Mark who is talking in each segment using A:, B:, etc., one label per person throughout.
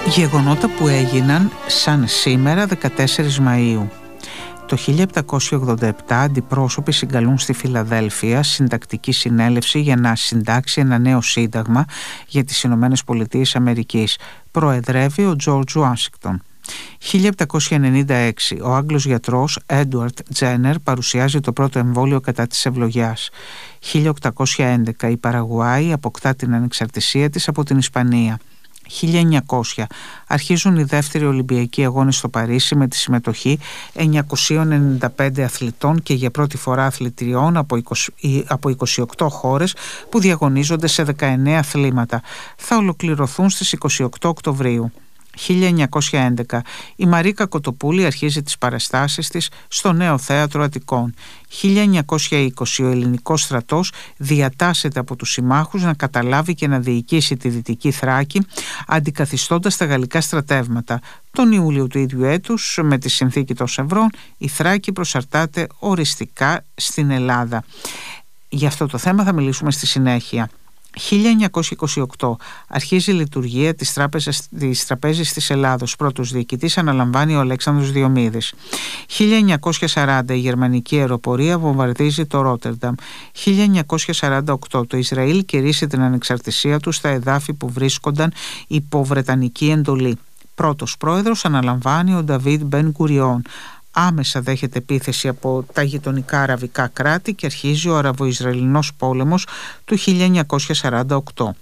A: Γεγονότα που έγιναν σαν σήμερα 14 Μαΐου. Το 1787 αντιπρόσωποι συγκαλούν στη Φιλαδέλφεια συντακτική συνέλευση για να συντάξει ένα νέο σύνταγμα για τις Ηνωμένες Πολιτείες Αμερικής. Προεδρεύει ο Τζορτζ Ουάσιγκτον. 1796 ο Άγγλος γιατρός Έντουαρτ Τζένερ παρουσιάζει το πρώτο εμβόλιο κατά της ευλογιάς. 1811 η Παραγουάη αποκτά την ανεξαρτησία της από την Ισπανία. 1900 αρχίζουν οι δεύτεροι Ολυμπιακοί Αγώνες στο Παρίσι με τη συμμετοχή 995 αθλητών και για πρώτη φορά αθλητριών από 28 χώρες που διαγωνίζονται σε 19 αθλήματα. Θα ολοκληρωθούν στις 28 Οκτωβρίου. 1911 η Μαρίκα Κοτοπούλη αρχίζει τις παραστάσεις της στο Νέο Θέατρο Αττικών. 1920 ο ελληνικός στρατός διατάσσεται από τους συμμάχους να καταλάβει και να διοικήσει τη Δυτική Θράκη, αντικαθιστώντας τα γαλλικά στρατεύματα. Τον Ιούλιο του ίδιου έτους, με τη συνθήκη των Σευρών, η Θράκη προσαρτάται οριστικά στην Ελλάδα. Για αυτό το θέμα θα μιλήσουμε στη συνέχεια. 1928 αρχίζει η λειτουργία της Τραπέζης της Ελλάδος. Πρώτος διοικητής αναλαμβάνει ο Αλέξανδρος Διομήδης. 1940 η γερμανική αεροπορία βομβαρδίζει το Ρότερνταμ. 1948 το Ισραήλ κηρύσσει την ανεξαρτησία του στα εδάφη που βρίσκονταν υπό βρετανική εντολή. Πρώτος πρόεδρος αναλαμβάνει ο Νταβίδ Μπεν Γκουριόν. Άμεσα δέχεται επίθεση από τα γειτονικά αραβικά κράτη και αρχίζει ο Αραβο-Ισραηλινός πόλεμος του 1948.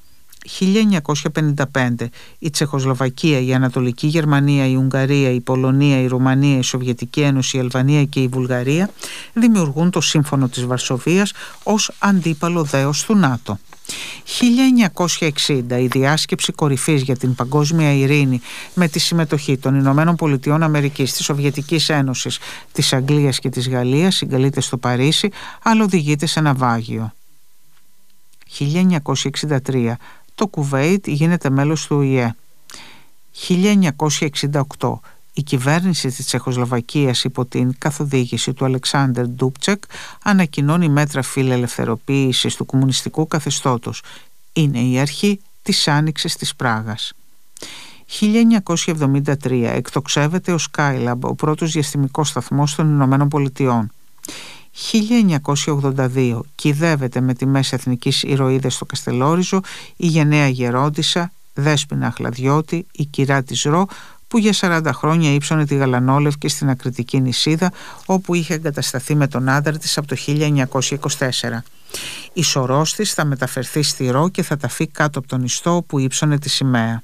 A: 1955 η Τσεχοσλοβακία, η Ανατολική Γερμανία, η Ουγγαρία, η Πολωνία, η Ρουμανία, η Σοβιετική Ένωση, η Αλβανία και η Βουλγαρία δημιουργούν το Σύμφωνο της Βαρσοβίας ως αντίπαλο δέος του ΝΑΤΟ. 1960 η διάσκεψη κορυφής για την παγκόσμια ειρήνη με τη συμμετοχή των Ηνωμένων Πολιτειών Αμερικής, της Σοβιετικής Ένωσης, της Αγγλίας και της Γαλλίας συγκαλείται στο Παρίσι, αλλά οδηγείται σε ναυάγιο. 1963 το Κουβέιτ γίνεται μέλος του ΟΗΕ. 1968 η κυβέρνηση της Τσεχοσλοβακίας υπό την καθοδήγηση του Αλεξάντερ Ντούπτσεκ ανακοινώνει μέτρα φιλελευθεροποίησης του κομμουνιστικού καθεστώτος. Είναι η αρχή της Άνοιξης της Πράγας. 1973 εκτοξεύεται ο Skylab, ο πρώτος διαστημικός σταθμός των Ηνωμένων Πολιτειών. 1982 κυδεύεται με τιμές εθνικής ηρωίδας στο Καστελόριζο η γενναία γερόντισσα Δέσποινα Αχλαδιώτη, η κυρά της Ρο, που για 40 χρόνια ύψωνε τη Γαλανόλευκη στην Ακριτική νησίδα, όπου είχε εγκατασταθεί με τον άντρα της από το 1924. Η σωρός της θα μεταφερθεί στη Ρο και θα ταφεί κάτω από τον ιστό όπου ύψωνε τη σημαία.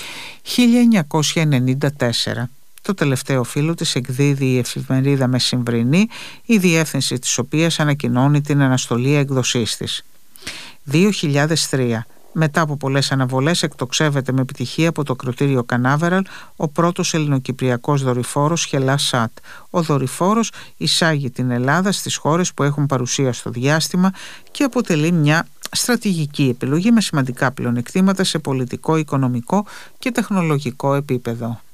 A: 1994 το τελευταίο φύλλο της εκδίδει η εφημερίδα Μεσημβρινή, η διεύθυνση της οποίας ανακοινώνει την αναστολή εκδοσής της. 2003 μετά από πολλές αναβολές εκτοξεύεται με επιτυχία από το ακροτήριο Κανάβεραλ ο πρώτος ελληνοκυπριακός δορυφόρος HELLASAT. Ο δορυφόρος εισάγει την Ελλάδα στις χώρες που έχουν παρουσία στο διάστημα και αποτελεί μια στρατηγική επιλογή με σημαντικά πλεονεκτήματα σε πολιτικό, οικονομικό και τεχνολογικό επίπεδο.